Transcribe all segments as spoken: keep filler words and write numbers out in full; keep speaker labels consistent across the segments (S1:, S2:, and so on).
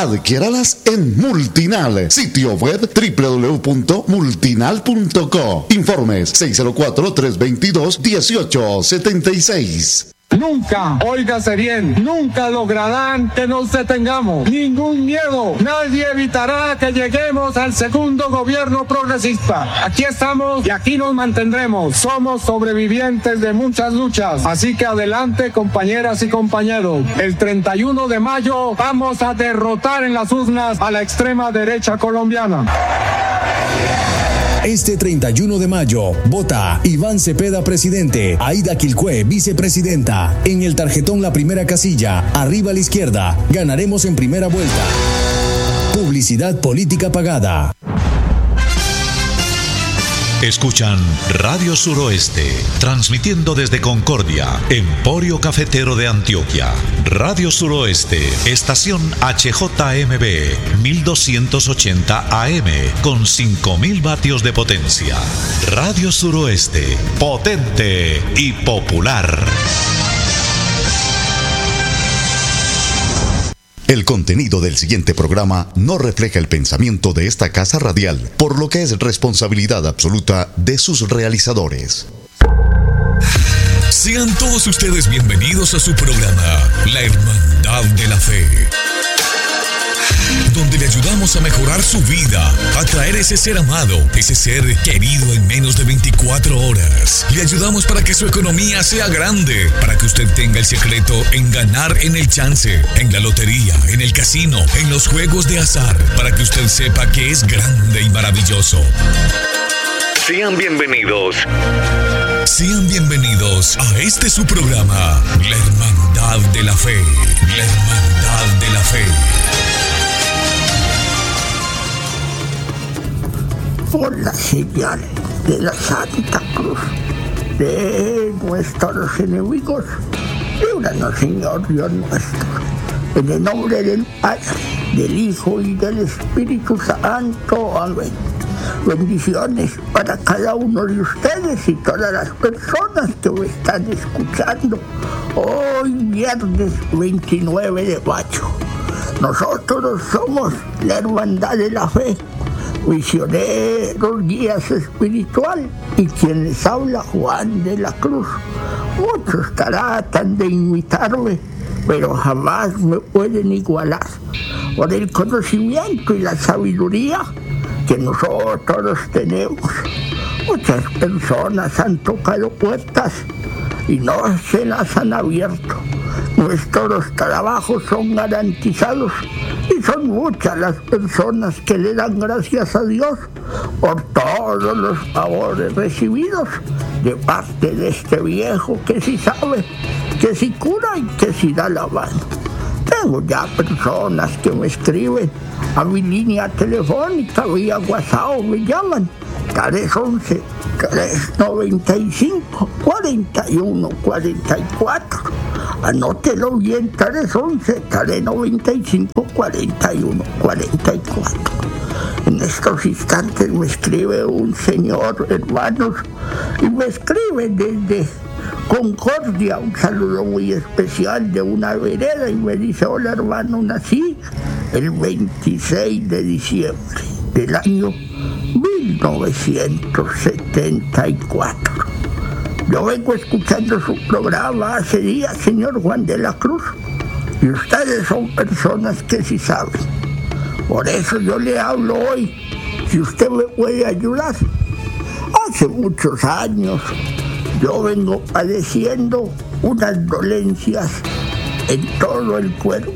S1: Adquiéralas en Multinal, sitio web doble u doble u doble u punto multinal punto co. Informes seis cero cuatro, tres dos dos, uno ocho siete seis.
S2: Nunca, óigase bien, nunca lograrán que nos detengamos. Ningún miedo. Nadie evitará que lleguemos al segundo gobierno progresista. Aquí estamos y aquí nos mantendremos. Somos sobrevivientes de muchas luchas. Así que adelante, compañeras y compañeros. El treinta y uno de mayo vamos a derrotar en las urnas a la extrema derecha colombiana.
S3: Este treinta y uno de mayo, vota Iván Cepeda presidente, Aida Quilcue vicepresidenta. En el tarjetón la primera casilla, arriba a la izquierda, ganaremos en primera vuelta. Publicidad política pagada.
S4: Escuchan Radio Suroeste, transmitiendo desde Concordia, Emporio Cafetero de Antioquia. Radio Suroeste, estación H J M B, mil doscientos ochenta A M, con cinco mil vatios de potencia. Radio Suroeste, potente y popular.
S1: El contenido del siguiente programa no refleja el pensamiento de esta casa radial, por lo que es responsabilidad absoluta de sus realizadores.
S3: Sean todos ustedes bienvenidos a su programa, La Hermandad de la Fe, donde le ayudamos a mejorar su vida, a traer ese ser amado, ese ser querido en menos de veinticuatro horas. Le ayudamos para que su economía sea grande, para que usted tenga el secreto en ganar en el chance, en la lotería, en el casino, en los juegos de azar, para que usted sepa que es grande y maravilloso. Sean bienvenidos. Sean bienvenidos a este su programa, La Hermandad de la Fe. La Hermandad de la Fe.
S5: Por la señal de la Santa Cruz de nuestros enemigos, líbranos, Señor Dios nuestro, en el nombre del Padre, del Hijo y del Espíritu Santo. Amén. Bendiciones para cada uno de ustedes y todas las personas que me están escuchando hoy viernes veintinueve de mayo. Nosotros somos la Hermandad de la Fe, misioneros, guías espiritual, y quien les habla, Juan de la Cruz. Muchos tratan de imitarme, pero jamás me pueden igualar por el conocimiento y la sabiduría que nosotros tenemos. Muchas personas han tocado puertas y no se las han abierto. Nuestros trabajos son garantizados y son muchas las personas que le dan gracias a Dios por todos los favores recibidos de parte de este viejo que sí sabe, que sí cura y que sí da la mano. Tengo ya personas que me escriben a mi línea telefónica vía WhatsApp, me llaman tres once, tres noventa y cinco, cuarenta y uno cuarenta y cuatro. Anótelo bien, tres once, tres noventa y cinco, cuarenta y uno cuarenta y cuatro. En estos instantes me escribe un señor, hermanos, y me escribe desde Concordia, un saludo muy especial de una vereda, y me dice: hola hermano, nací el veintiséis de diciembre del año mil novecientos setenta y cuatro. Yo vengo escuchando su programa hace días, señor Juan de la Cruz, y ustedes son personas que sí saben. Por eso yo le hablo hoy, si usted me puede ayudar. Hace muchos años yo vengo padeciendo unas dolencias en todo el cuerpo,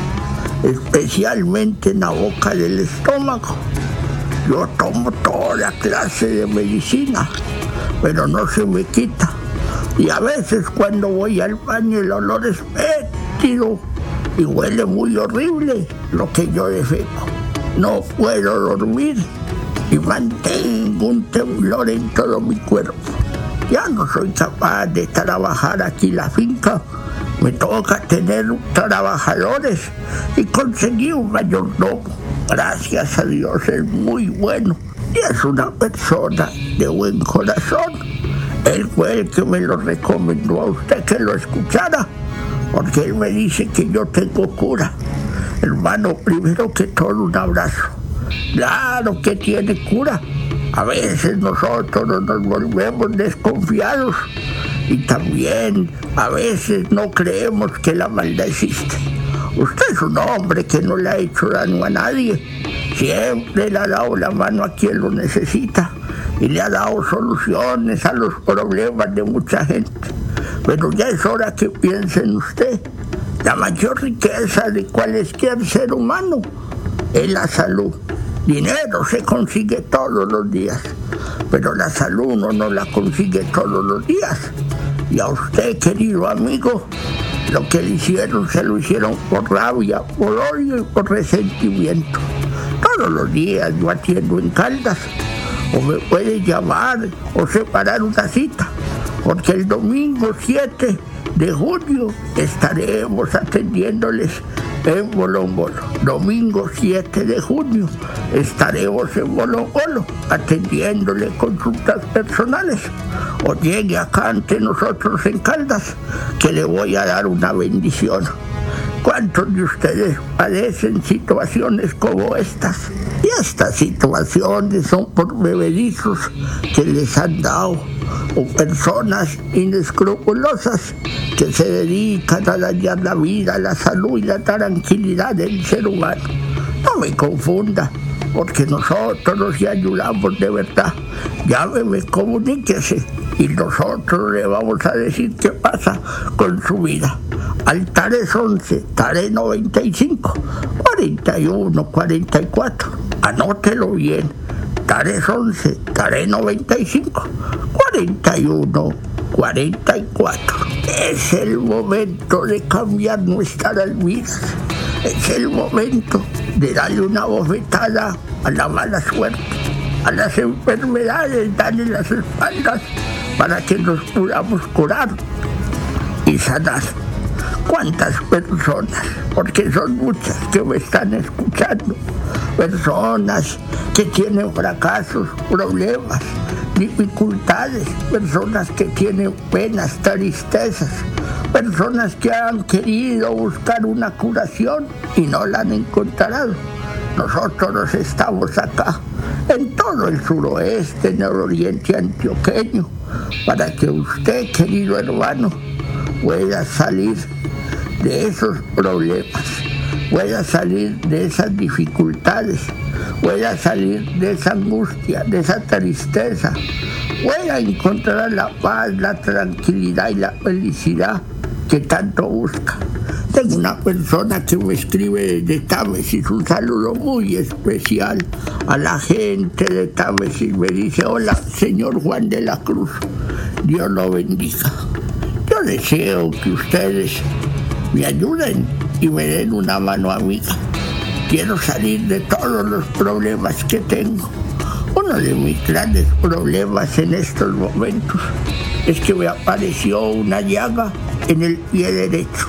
S5: especialmente en la boca del estómago. Yo tomo toda clase de medicina, pero no se me quita. Y a veces cuando voy al baño el olor es fétido y huele muy horrible lo que yo defeco. No puedo dormir y mantengo un temblor en todo mi cuerpo. Ya no soy capaz de trabajar aquí la finca. Me toca tener trabajadores y conseguí un mayordomo. Gracias a Dios, es muy bueno y es una persona de buen corazón. Él fue el que me lo recomendó a usted que lo escuchara, porque él me dice que yo tengo cura. Hermano, primero que todo, un abrazo. Claro que tiene cura. A veces nosotros nos volvemos desconfiados y también a veces no creemos que la maldad existe. Usted es un hombre que no le ha hecho daño a nadie. Siempre le ha dado la mano a quien lo necesita y le ha dado soluciones a los problemas de mucha gente. Pero ya es hora que piense en usted. La mayor riqueza de cualquier ser humano es la salud. Dinero se consigue todos los días, pero la salud uno no la consigue todos los días. Y a usted, querido amigo, lo que le hicieron se lo hicieron por rabia, por odio y por resentimiento. Todos los días yo atiendo en Caldas, o me puede llamar o separar una cita, porque el domingo siete de junio estaremos atendiéndoles en Bolongolo. Domingo siete de junio estaremos en Bolongolo atendiéndole consultas personales. O llegue acá ante nosotros en Caldas, que le voy a dar una bendición. ¿Cuántos de ustedes padecen situaciones como estas? Y estas situaciones son por bebedizos que les han dado, o personas inescrupulosas que se dedican a dañar la vida, la salud y la tranquilidad del ser humano. No me confunda, porque nosotros nos ayudamos de verdad. Llámeme, comuníquese y nosotros le vamos a decir qué pasa con su vida. Al Tares once, Tares noventa y cinco, cuarenta y uno, cuarenta y cuatro. Anótelo bien. Tares once, Tares noventa y cinco, cuarenta y uno, cuarenta y cuatro. Es el momento de cambiar nuestras vidas. Es el momento de darle una bofetada a la mala suerte, a las enfermedades, darle las espaldas para que nos podamos curar y sanar. ¿Cuántas personas? Porque son muchas que me están escuchando. Personas que tienen fracasos, problemas, dificultades. Personas que tienen penas, tristezas. Personas que han querido buscar una curación y no la han encontrado. Nosotros estamos acá, en todo el suroeste, en el oriente antioqueño, para que usted, querido hermano, pueda salir de esos problemas, pueda salir de esas dificultades, pueda salir de esa angustia, de esa tristeza, pueda encontrar la paz, la tranquilidad y la felicidad que tanto busca. Tengo una persona que me escribe desde Támesis, un saludo muy especial a la gente de Támesis. Me dice: hola, señor Juan de la Cruz, Dios lo bendiga. Yo deseo que ustedes me ayuden y me den una mano amiga. Quiero salir de todos los problemas que tengo. Uno de mis grandes problemas en estos momentos es que me apareció una llaga en el pie derecho.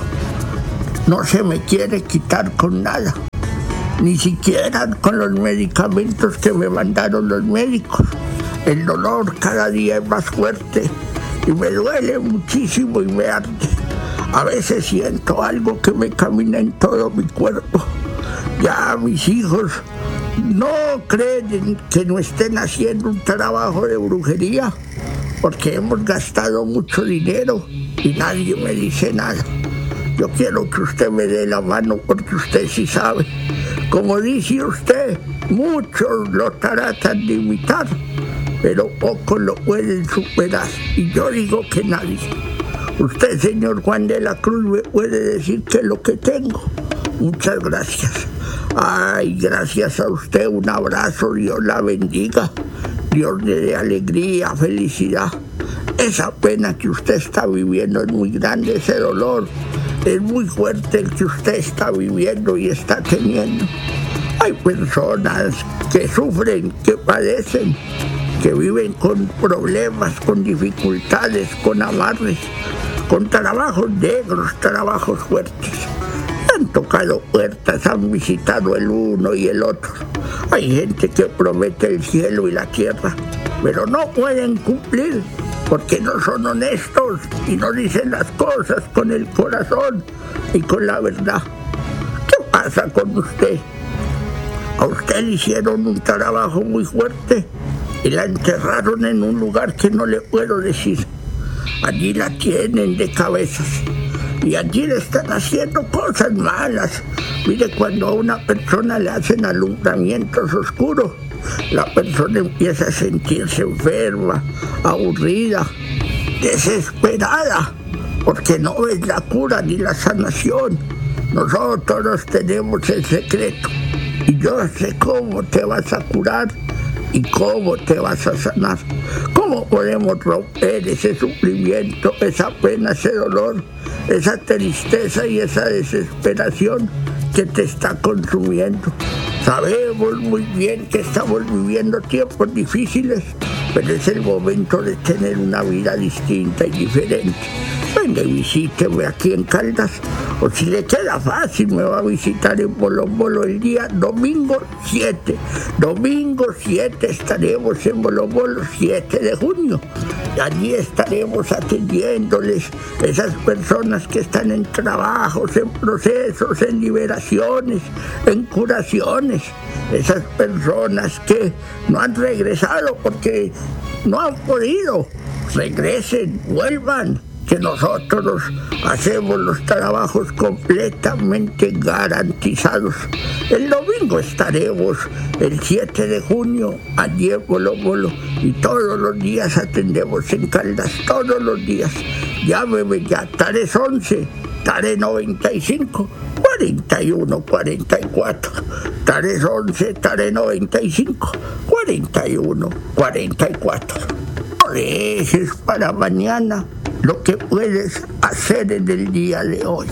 S5: No se me quiere quitar con nada, ni siquiera con los medicamentos que me mandaron los médicos. El dolor cada día es más fuerte y me duele muchísimo y me arde. A veces siento algo que me camina en todo mi cuerpo. Ya mis hijos no creen que no estén haciendo un trabajo de brujería, porque hemos gastado mucho dinero y nadie me dice nada. Yo quiero que usted me dé la mano porque usted sí sabe. Como dice usted, muchos lo tratan de imitar, pero pocos lo pueden superar. Y yo digo que nadie. Usted, señor Juan de la Cruz, me puede decir qué es lo que tengo. Muchas gracias. Ay, gracias a usted, un abrazo, Dios la bendiga. Dios le dé alegría, felicidad. Esa pena que usted está viviendo es muy grande, ese dolor es muy fuerte el que usted está viviendo y está teniendo. Hay personas que sufren, que padecen, que viven con problemas, con dificultades, con amarres, con trabajos negros, trabajos fuertes. Han tocado puertas, han visitado el uno y el otro. Hay gente que promete el cielo y la tierra, pero no pueden cumplir porque no son honestos y no dicen las cosas con el corazón y con la verdad. ¿Qué pasa pasa con usted? A usted le hicieron un trabajo muy fuerte y la enterraron en un lugar que no le puedo decir. Allí la tienen de cabezas y allí le están haciendo cosas malas. Mire, cuando a una persona le hacen alumbramientos oscuros, la persona empieza a sentirse enferma, aburrida, desesperada, porque no ves la cura ni la sanación. Nosotros tenemos el secreto y yo sé cómo te vas a curar y cómo te vas a sanar. ¿Cómo podemos romper ese sufrimiento, esa pena, ese dolor, esa tristeza y esa desesperación que te está consumiendo? Sabemos muy bien que estamos viviendo tiempos difíciles, pero es el momento de tener una vida distinta y diferente. Venga y visíteme aquí en Caldas, o si le queda fácil me va a visitar en Bolo Bolo el día domingo siete. Domingo siete estaremos en Bolo Bolo, siete de junio. Y allí estaremos atendiéndoles esas personas que están en trabajos, en procesos, en liberaciones, en curaciones. Esas personas que no han regresado porque no han podido. Regresen, vuelvan, que nosotros hacemos los trabajos completamente garantizados. El domingo estaremos, el siete de junio, allí en Bolo Bolo, y todos los días atendemos en Caldas, todos los días. Llámeme ya, Tares once, Tare noventa y cinco, cuarenta y uno, cuarenta y cuatro. Tares once, Tare noventa y cinco, cuarenta y uno, cuarenta y cuatro. No dejes para mañana lo que puedes hacer en el día de hoy.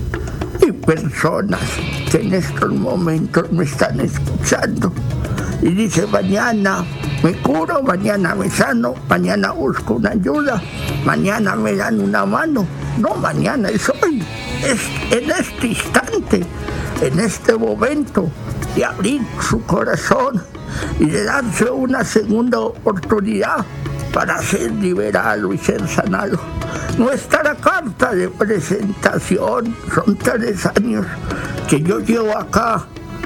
S5: Hay personas que en estos momentos me están escuchando y dicen: mañana me curo, mañana me sano, mañana busco una ayuda, mañana me dan una mano. No, mañana es hoy, es en este instante, en este momento, de abrir su corazón y de darse una segunda oportunidad para ser liberado y ser sanado. Nuestra carta de presentación, son tres años que yo llevo acá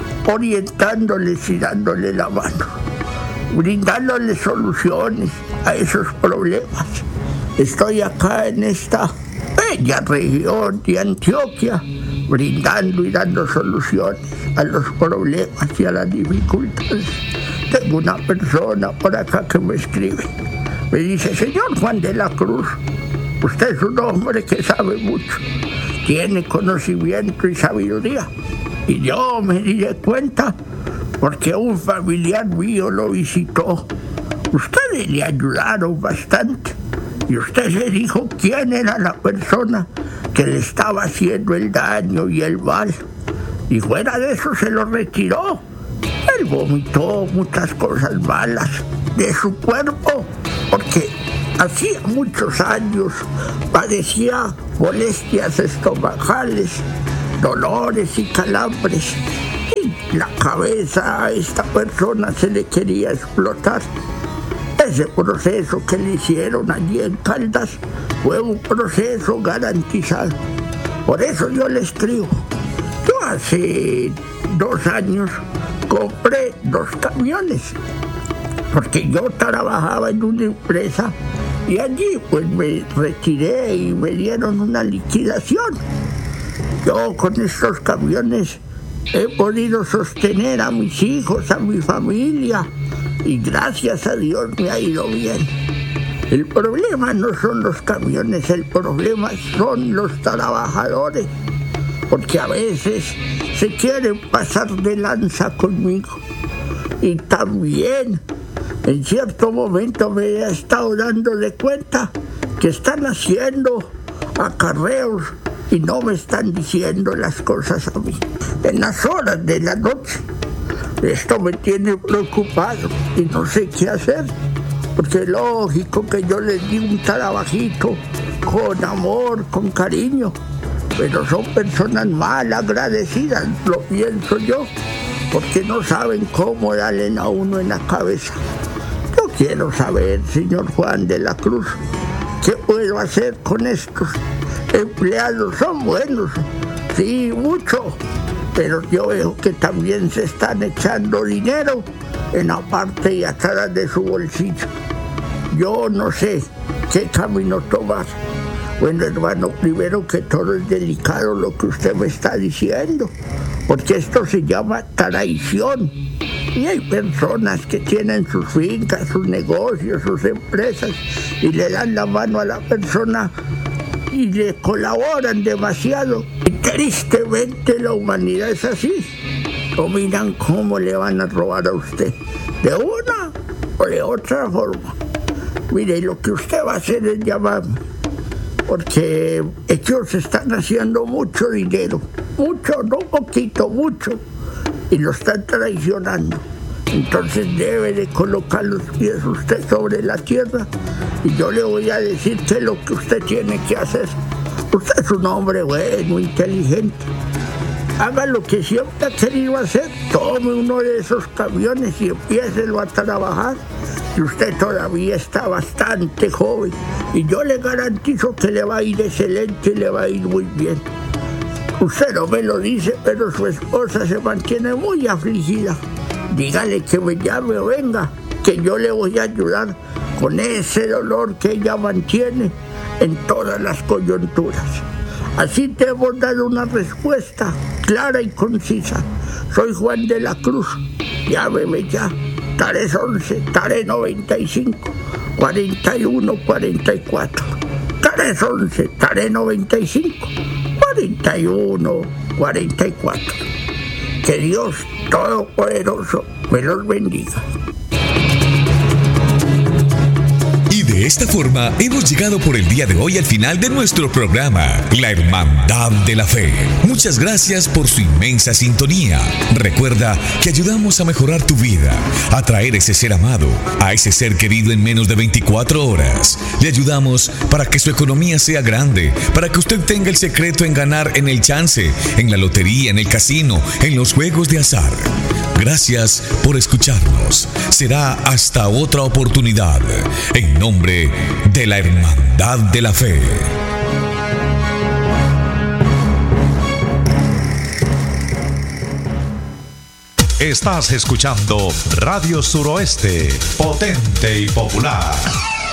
S5: orientándoles y dándoles la mano, brindándoles soluciones a esos problemas. Estoy acá en esta bella región de Antioquia, brindando y dando soluciones a los problemas y a las dificultades. Tengo una persona por acá que me escribe. Me dice: señor Juan de la Cruz, usted es un hombre que sabe mucho, tiene conocimiento y sabiduría. Y yo me di de cuenta porque un familiar mío lo visitó. Ustedes le ayudaron bastante y usted se dijo quién era la persona que le estaba haciendo el daño y el mal. Y fuera de eso se lo retiró. Él vomitó muchas cosas malas de su cuerpo porque hacía muchos años padecía molestias estomacales, dolores y calambres. Y la cabeza a esta persona se le quería explotar. Ese proceso que le hicieron allí en Caldas fue un proceso garantizado. Por eso yo le escribo. Yo hace dos años compré dos camiones, porque yo trabajaba en una empresa y allí pues me retiré y me dieron una liquidación. Yo con estos camiones he podido sostener a mis hijos, a mi familia, y gracias a Dios me ha ido bien. El problema no son los camiones, el problema son los trabajadores, porque a veces se quieren pasar de lanza conmigo. Y también en cierto momento me he estado dando de cuenta que están haciendo acarreos y no me están diciendo las cosas a mí en las horas de la noche. Esto me tiene preocupado y no sé qué hacer, porque es lógico que yo les di un trabajito con amor, con cariño, pero son personas mal agradecidas, lo pienso yo, porque no saben cómo darle a uno en la cabeza. Yo quiero saber, señor Juan de la Cruz, ¿qué puedo hacer con estos empleados? Son buenos, sí, mucho, pero yo veo que también se están echando dinero en la parte y atrás de su bolsillo. Yo no sé qué camino tomar. Bueno, hermano, primero que todo es delicado lo que usted me está diciendo, porque esto se llama traición. Y hay personas que tienen sus fincas, sus negocios, sus empresas, y le dan la mano a la persona y le colaboran demasiado. Y tristemente la humanidad es así. O miran cómo le van a robar a usted, de una o de otra forma. Mire, lo que usted va a hacer es llamarme, porque ellos están haciendo mucho dinero, mucho, no poquito, mucho, y lo están traicionando. Entonces debe de colocar los pies usted sobre la tierra y yo le voy a decir qué es lo que usted tiene que hacer. Usted es un hombre bueno, inteligente. Haga lo que siempre ha querido hacer. Tome uno de esos camiones y empiécelo a trabajar. Y usted todavía está bastante joven. Y yo le garantizo que le va a ir excelente y le va a ir muy bien. Usted no me lo dice, pero su esposa se mantiene muy afligida. Dígale que me llame o venga, que yo le voy a ayudar con ese dolor que ella mantiene en todas las coyunturas. Así te hemos dado una respuesta clara y concisa. Soy Juan de la Cruz. Llámeme ya. Tare once, Tare noventa y cinco, cuarenta y uno, cuarenta y cuatro. Tare once, Tare noventa y cinco, cuarenta y uno, cuarenta y cuatro. Que Dios Todopoderoso me los bendiga.
S3: Y de esta forma hemos llegado por el día de hoy al final de nuestro programa, La Hermandad de la Fe. Muchas gracias por su inmensa sintonía. Recuerda que ayudamos a mejorar tu vida, a traer ese ser amado, a ese ser querido en menos de veinticuatro horas. Le ayudamos para que su economía sea grande, para que usted tenga el secreto en ganar en el chance, en la lotería, en el casino, en los juegos de azar. Gracias por escucharnos. Será hasta otra oportunidad. En nombre de la Hermandad de la Fe.
S4: Estás escuchando Radio Suroeste, potente y popular.